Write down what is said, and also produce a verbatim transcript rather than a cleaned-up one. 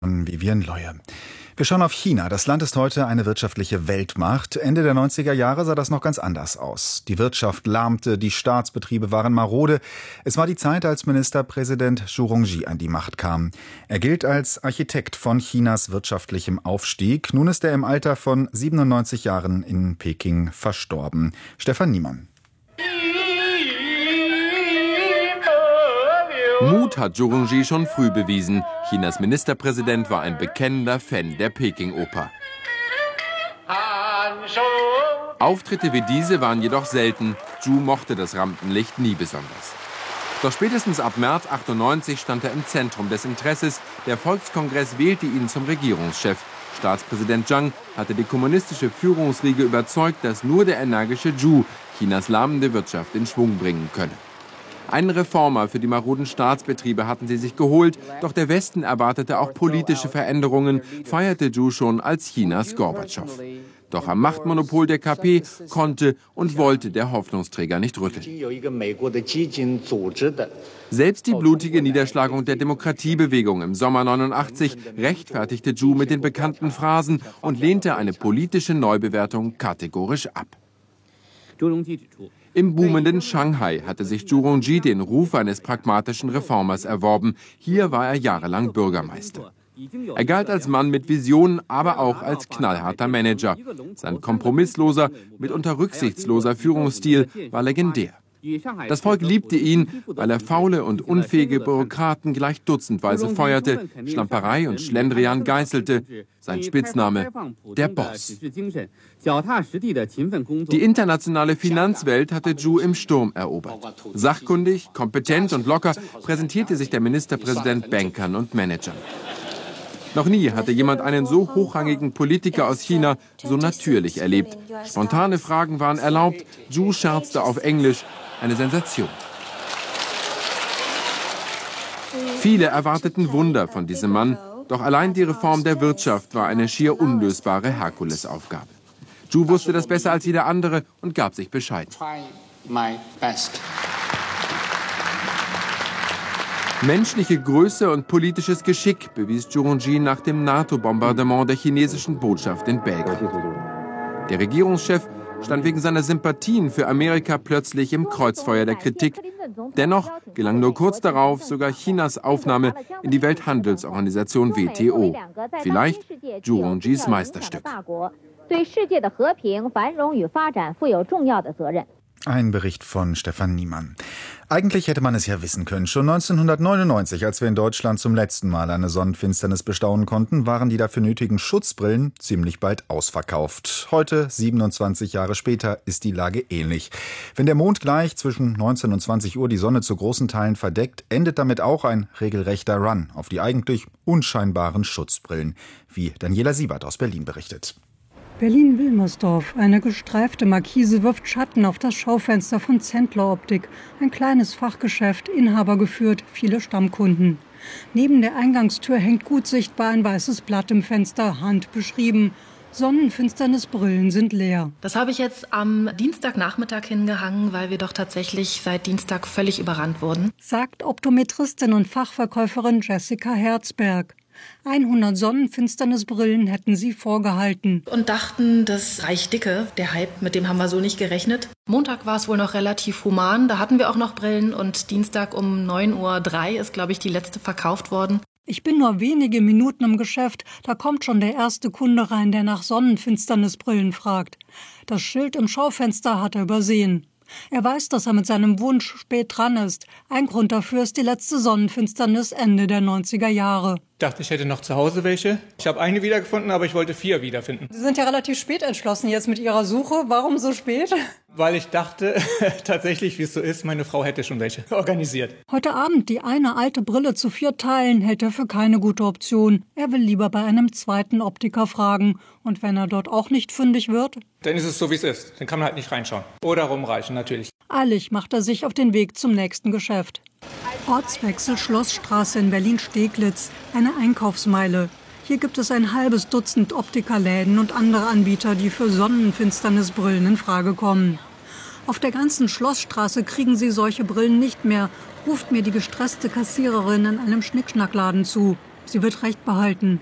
Vivian Leue. Wir schauen auf China. Das Land ist heute eine wirtschaftliche Weltmacht. Ende der neunziger Jahre sah das noch ganz anders aus. Die Wirtschaft lahmte, die Staatsbetriebe waren marode. Es war die Zeit, als Ministerpräsident Zhu Rongji an die Macht kam. Er gilt als Architekt von Chinas wirtschaftlichem Aufstieg. Nun ist er im Alter von siebenundneunzig Jahren in Peking verstorben. Stefan Niemann. Mut hat Zhu Rongji schon früh bewiesen. Chinas Ministerpräsident war ein bekennender Fan der Peking-Oper. Auftritte wie diese waren jedoch selten. Zhu mochte das Rampenlicht nie besonders. Doch spätestens ab März achtundneunzig stand er im Zentrum des Interesses. Der Volkskongress wählte ihn zum Regierungschef. Staatspräsident Zhang hatte die kommunistische Führungsriege überzeugt, dass nur der energische Zhu Chinas lahmende Wirtschaft in Schwung bringen könne. Einen Reformer für die maroden Staatsbetriebe hatten sie sich geholt, doch der Westen erwartete auch politische Veränderungen, feierte Zhu schon als Chinas Gorbatschow. Doch am Machtmonopol der K P konnte und wollte der Hoffnungsträger nicht rütteln. Selbst die blutige Niederschlagung der Demokratiebewegung im Sommer neunundachtzig rechtfertigte Zhu mit den bekannten Phrasen und lehnte eine politische Neubewertung kategorisch ab. Im boomenden Shanghai hatte sich Zhu Rongji den Ruf eines pragmatischen Reformers erworben. Hier war er jahrelang Bürgermeister. Er galt als Mann mit Visionen, aber auch als knallharter Manager. Sein kompromissloser, mitunter rücksichtsloser Führungsstil war legendär. Das Volk liebte ihn, weil er faule und unfähige Bürokraten gleich dutzendweise feuerte, Schlamperei und Schlendrian geißelte. Sein Spitzname, der Boss. Die internationale Finanzwelt hatte Zhu im Sturm erobert. Sachkundig, kompetent und locker präsentierte sich der Ministerpräsident Bankern und Managern. Noch nie hatte jemand einen so hochrangigen Politiker aus China so natürlich erlebt. Spontane Fragen waren erlaubt, Zhu scherzte auf Englisch. Eine Sensation. Viele erwarteten Wunder von diesem Mann, doch allein die Reform der Wirtschaft war eine schier unlösbare Herkulesaufgabe. Zhu wusste das besser als jeder andere und gab sich bescheiden. Menschliche Größe und politisches Geschick bewies Zhu Rongji nach dem NATO-Bombardement der chinesischen Botschaft in Belgrad. Der Regierungschef stand wegen seiner Sympathien für Amerika plötzlich im Kreuzfeuer der Kritik. Dennoch gelang nur kurz darauf sogar Chinas Aufnahme in die Welthandelsorganisation W T O. Vielleicht Zhu Rongjis Meisterstück. Ein Bericht von Stefan Niemann. Eigentlich hätte man es ja wissen können. Schon neunzehnhundertneunundneunzig, als wir in Deutschland zum letzten Mal eine Sonnenfinsternis bestaunen konnten, waren die dafür nötigen Schutzbrillen ziemlich bald ausverkauft. Heute, siebenundzwanzig Jahre später, ist die Lage ähnlich. Wenn der Mond gleich zwischen neunzehn und zwanzig Uhr die Sonne zu großen Teilen verdeckt, endet damit auch ein regelrechter Run auf die eigentlich unscheinbaren Schutzbrillen, wie Daniela Siebert aus Berlin berichtet. Berlin-Wilmersdorf. Eine gestreifte Markise wirft Schatten auf das Schaufenster von Zentler Optik. Ein kleines Fachgeschäft, Inhaber geführt, viele Stammkunden. Neben der Eingangstür hängt gut sichtbar ein weißes Blatt im Fenster, handbeschrieben. Sonnenfinsternisbrillen sind leer. Das habe ich jetzt am Dienstagnachmittag hingehangen, weil wir doch tatsächlich seit Dienstag völlig überrannt wurden. Sagt Optometristin und Fachverkäuferin Jessica Herzberg. hundert Sonnenfinsternisbrillen hätten sie vorgehalten. Und dachten, das reicht dicke. Der Hype, mit dem haben wir so nicht gerechnet. Montag war es wohl noch relativ human. Da hatten wir auch noch Brillen. Und Dienstag um neun Uhr drei ist, glaube ich, die letzte verkauft worden. Ich bin nur wenige Minuten im Geschäft. Da kommt schon der erste Kunde rein, der nach Sonnenfinsternisbrillen fragt. Das Schild im Schaufenster hat er übersehen. Er weiß, dass er mit seinem Wunsch spät dran ist. Ein Grund dafür ist die letzte Sonnenfinsternis Ende der neunziger Jahre. Ich dachte, ich hätte noch zu Hause welche. Ich habe eine wiedergefunden, aber ich wollte vier wiederfinden. Sie sind ja relativ spät entschlossen jetzt mit Ihrer Suche. Warum so spät? Weil ich dachte, tatsächlich, wie es so ist, meine Frau hätte schon welche organisiert. Heute Abend die eine alte Brille zu vier teilen, hält er für keine gute Option. Er will lieber bei einem zweiten Optiker fragen. Und wenn er dort auch nicht fündig wird? Dann ist es so, wie es ist. Dann kann man halt nicht reinschauen. Oder rumreichen, natürlich. Eilig macht er sich auf den Weg zum nächsten Geschäft. Ortswechsel Schlossstraße in Berlin-Steglitz, eine Einkaufsmeile. Hier gibt es ein halbes Dutzend Optikerläden und andere Anbieter, die für Sonnenfinsternisbrillen in Frage kommen. Auf der ganzen Schlossstraße kriegen Sie solche Brillen nicht mehr, ruft mir die gestresste Kassiererin in einem Schnickschnackladen zu. Sie wird Recht behalten.